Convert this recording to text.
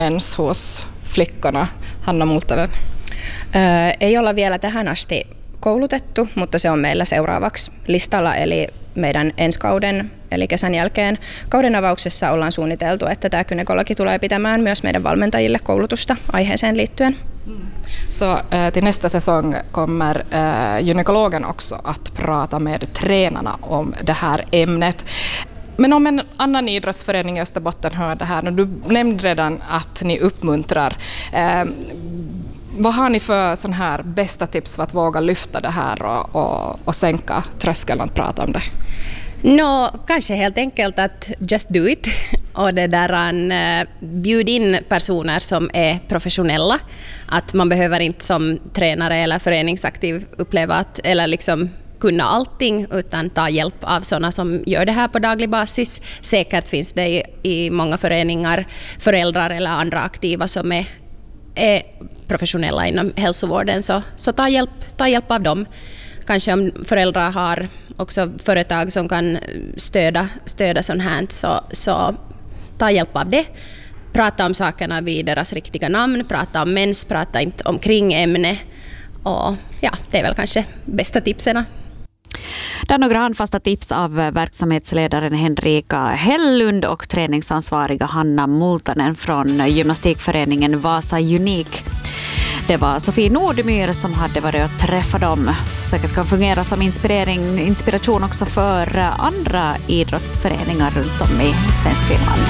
ens hos flickorna, Hanna Multanen? Ei olla vielä tähän asti koulutettu, mutta se on meillä seuraavaksi listalla, eli meidän ensi kauden, eli kesän jälkeen kauden avauksessa ollaan suunniteltu, että tämä gynekologi tulee pitämään myös meidän valmentajille koulutusta aiheeseen liittyen. Så till nästa säsong kommer gynekologen också att prata med tränarna om det här ämnet. Men om en annan idrottsförening i Österbotten hör det här, och du nämnde redan att ni uppmuntrar. Vad har ni för sån här bästa tips för att våga lyfta det här och sänka tröskeln att prata om det? Kanske helt enkelt att just do it och det där bjud in personer som är professionella. Att man behöver inte som tränare eller föreningsaktiv uppleva att eller liksom kunna allting, utan ta hjälp av sådana som gör det här på daglig basis. Säkert finns det i många föreningar föräldrar eller andra aktiva som är professionella inom hälsovården, så ta hjälp av dem. Kanske om föräldrar har också företag som kan stöda sånt här, så ta hjälp av det. Prata om sakerna vid deras riktiga namn, prata om mens, prata inte omkring ämne. Och ja, det är väl kanske bästa tipsen. Det är några handfasta tips av verksamhetsledaren Henrika Hellund och träningsansvariga Hanna Multanen från gymnastikföreningen Vasa Unik. Det var Sofie Nordmyr som hade varit och träffat dem. Säkert kan fungera som inspiration också för andra idrottsföreningar runt om i Svenskfinland.